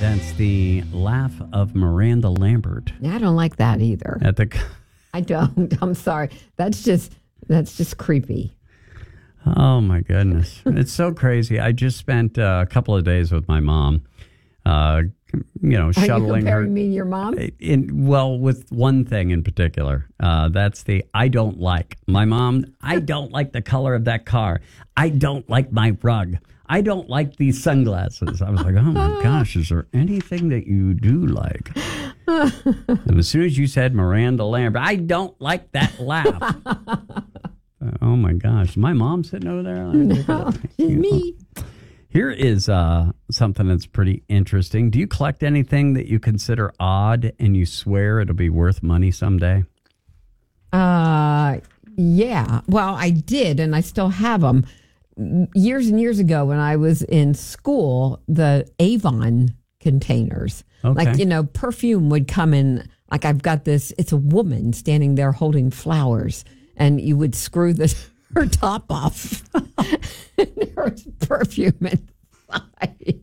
That's the laugh of Miranda Lambert. I don't like that either. I don't. I'm sorry. That's just creepy. Oh, my goodness. It's so crazy. I just spent a couple of days with my mom, shuttling her. Are you comparing me and your mom? With one thing in particular. That's the I don't like. My mom, I don't like the color of that car. I don't like my rug. I don't like these sunglasses. I was like, oh, my gosh, is there anything that you do like? And as soon as you said Miranda Lambert, I don't like that laugh. Oh, my gosh. My mom sitting over there? No, it's me. Here is something that's pretty interesting. Do you collect anything that you consider odd and you swear it'll be worth money someday? Yeah. Well, I did, and I still have them. Years and years ago when I was in school, the Avon containers, perfume would come in. Like I've got this, it's a woman standing there holding flowers, and you would screw her top off. And there was perfume inside.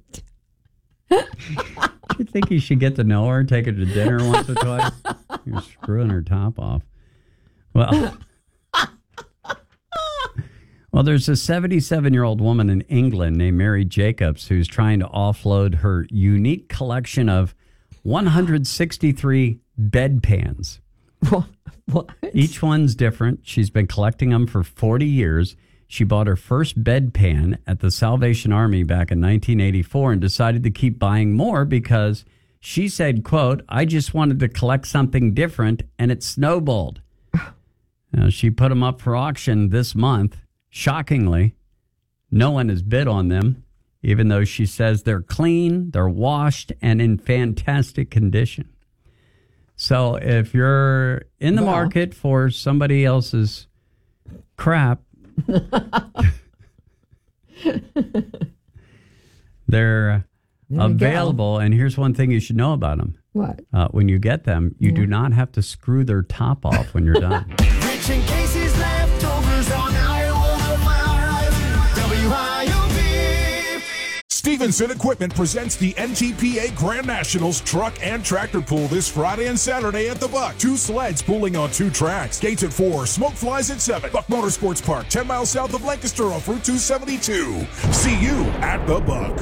You think you should get to know her, take her to dinner once or twice? You're screwing her top off. Well, there's a 77-year-old woman in England named Mary Jacobs who's trying to offload her unique collection of 163 bedpans. What? Each one's different. She's been collecting them for 40 years. She bought her first bedpan at the Salvation Army back in 1984 and decided to keep buying more because she said, quote, I just wanted to collect something different, and it snowballed. Now, she put them up for auction this month. Shockingly, no one has bid on them, even though she says they're clean, they're washed, and in fantastic condition. So if you're in the market for somebody else's crap, they're available. And here's one thing you should know about them. What? When you get them, you do not have to screw their top off when you're done. Rich and Casey's leftovers on Iowa 5 WIOB. Stevenson Equipment presents the NTPA Grand Nationals Truck and Tractor Pull this Friday and Saturday at the Buck. 2 sleds pulling on 2 tracks. Gates at 4, smoke flies at 7. Buck Motorsports Park, 10 miles south of Lancaster off Route 272. See you at the Buck.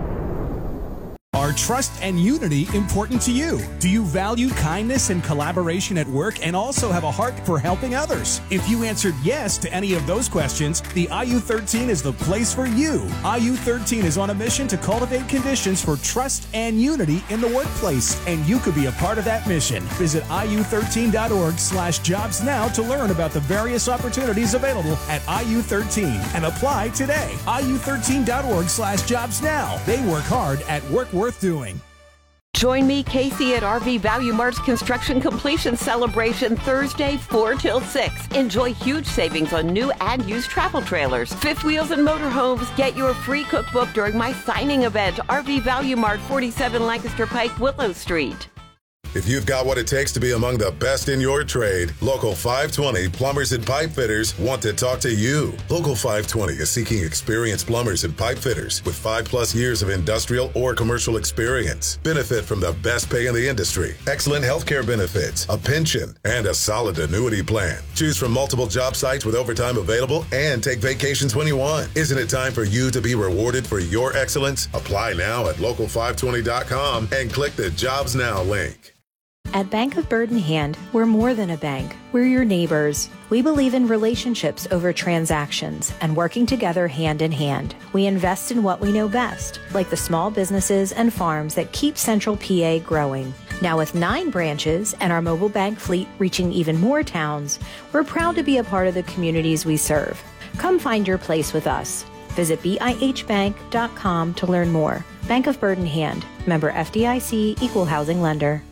Are trust and unity important to you? Do you value kindness and collaboration at work and also have a heart for helping others? If you answered yes to any of those questions, the IU13 is the place for you. IU13 is on a mission to cultivate conditions for trust and unity in the workplace, and you could be a part of that mission. Visit iu13.org/jobs now to learn about the various opportunities available at IU13 and apply today. iu13.org/jobs now. They work hard at work worth doing. Join me, Casey, at RV Value Mart's Construction Completion Celebration Thursday, 4 till 6. Enjoy huge savings on new and used travel trailers, fifth wheels, and motorhomes. Get your free cookbook during my signing event, RV Value Mart, 47 Lancaster Pike, Willow Street. If you've got what it takes to be among the best in your trade, Local 520 Plumbers and Pipe Fitters want to talk to you. Local 520 is seeking experienced plumbers and pipe fitters with 5+ years of industrial or commercial experience. Benefit from the best pay in the industry, excellent healthcare benefits, a pension, and a solid annuity plan. Choose from multiple job sites with overtime available and take vacations when you want. Isn't it time for you to be rewarded for your excellence? Apply now at local520.com and click the Jobs Now link. At Bank of Bird in Hand, we're more than a bank. We're your neighbors. We believe in relationships over transactions and working together hand in hand. We invest in what we know best, like the small businesses and farms that keep Central PA growing. Now with 9 branches and our mobile bank fleet reaching even more towns, we're proud to be a part of the communities we serve. Come find your place with us. Visit bihbank.com to learn more. Bank of Bird in Hand. Member FDIC, Equal Housing Lender.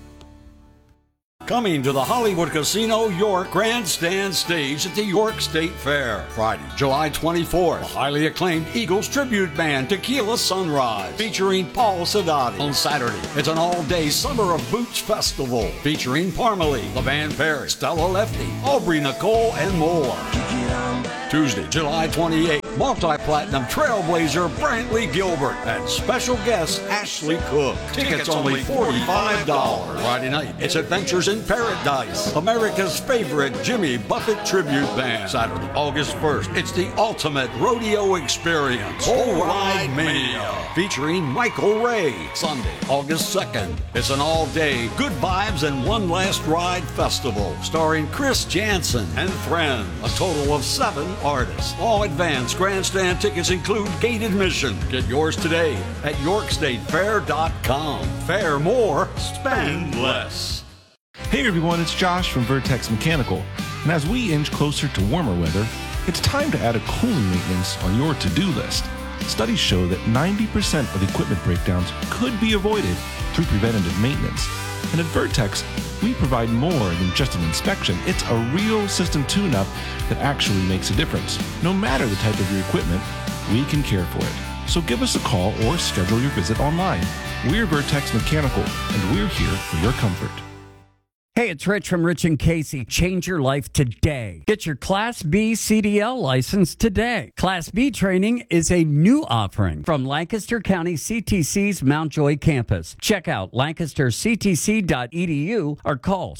Coming to the Hollywood Casino York Grandstand Stage at the York State Fair. Friday, July 24th, the highly acclaimed Eagles tribute band Tequila Sunrise featuring Paul Sadati. On Saturday, it's an all-day Summer of Boots Festival featuring Parmalee, LeVan Perry, Stella Lefty, Aubrey Nicole, and more. Tuesday, July 28th, multi-platinum trailblazer Brantley Gilbert and special guest Ashley Cook. Tickets only $45. Friday night, it's Adventures in Paradise, America's favorite Jimmy Buffett tribute band. Saturday, August 1st, it's the ultimate rodeo experience, Bull Ride Mania, featuring Michael Ray. Sunday, August 2nd, it's an all-day Good Vibes and One Last Ride festival, starring Chris Jansen and friends. A total of 7 artists. All advance grandstand tickets include gate admission. Get yours today at YorkStateFair.com. Fair more, spend less. Hey everyone, it's Josh from Vertex Mechanical. And as we inch closer to warmer weather, it's time to add a cooling maintenance on your to-do list. Studies show that 90% of equipment breakdowns could be avoided through preventative maintenance. And at Vertex, we provide more than just an inspection. It's a real system tune-up that actually makes a difference. No matter the type of your equipment, we can care for it. So give us a call or schedule your visit online. We're Vertex Mechanical, and we're here for your comfort. Hey, it's Rich from Rich and Casey. Change your life today. Get your Class B CDL license today. Class B training is a new offering from Lancaster County CTC's Mount Joy campus. Check out lancasterctc.edu or call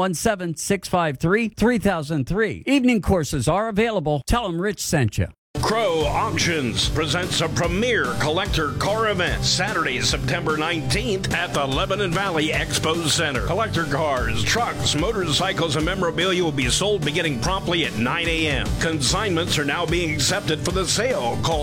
717-653-3003. Evening courses are available. Tell them Rich sent you. Crow Auctions presents a premier collector car event Saturday, September 19th at the Lebanon Valley Expo Center. Collector cars, trucks, motorcycles, and memorabilia will be sold beginning promptly at 9 a.m. Consignments are now being accepted for the sale. Call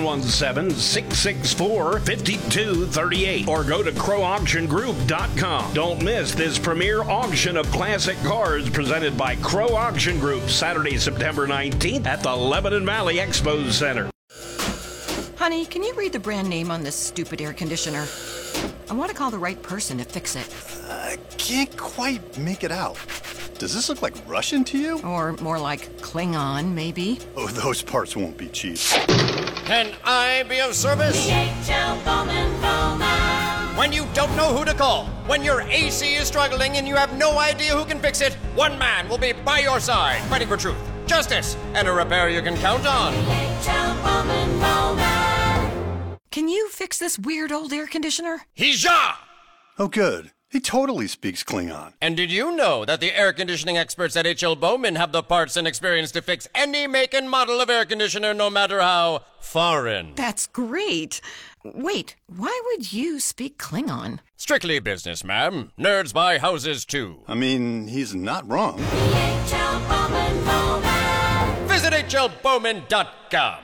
717-664-5238 or go to crowauctiongroup.com. Don't miss this premier auction of classic cars presented by Crow Auction Group Saturday, September 19th at the Lebanon Valley Expo Center. Honey, can you read the brand name on this stupid air conditioner? I want to call the right person to fix it. I can't quite make it out. Does this look like Russian to you? Or more like Klingon, maybe? Oh, those parts won't be cheap. Can I be of service? DHL Bowman Bowman. When you don't know who to call, when your AC is struggling and you have no idea who can fix it, one man will be by your side, fighting for truth, justice, and a repair you can count on. DHL Bowman Bowman. Can you fix this weird old air conditioner? Hija! Oh, good. He totally speaks Klingon. And did you know that the air conditioning experts at H.L. Bowman have the parts and experience to fix any make and model of air conditioner, no matter how foreign? That's great. Wait, why would you speak Klingon? Strictly business, ma'am. Nerds buy houses, too. I mean, he's not wrong. DHL Bowman Bowman. Visit HLBowman.com.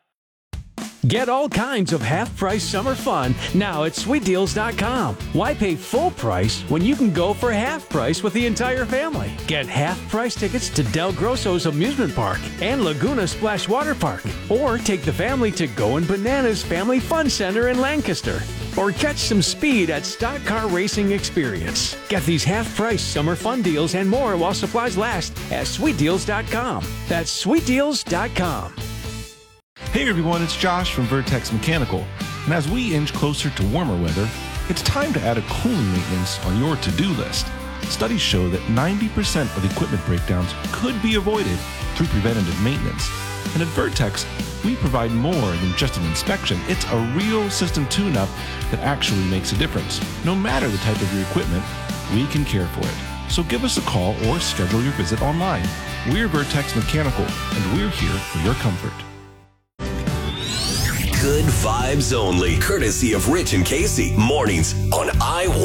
Get all kinds of half-price summer fun now at SweetDeals.com. Why pay full price when you can go for half price with the entire family? Get half-price tickets to Del Grosso's Amusement Park and Laguna Splash Water Park. Or take the family to Goin' Bananas Family Fun Center in Lancaster. Or catch some speed at Stock Car Racing Experience. Get these half-price summer fun deals and more while supplies last at SweetDeals.com. That's SweetDeals.com. Hey everyone, it's Josh from Vertex Mechanical. And as we inch closer to warmer weather, it's time to add a cooling maintenance on your to-do list. Studies show that 90% of equipment breakdowns could be avoided through preventative maintenance. And at Vertex, we provide more than just an inspection. It's a real system tune-up that actually makes a difference. No matter the type of your equipment, we can care for it. So give us a call or schedule your visit online. We're Vertex Mechanical, and we're here for your comfort. Good vibes only, courtesy of Rich and Casey. Mornings on I-1.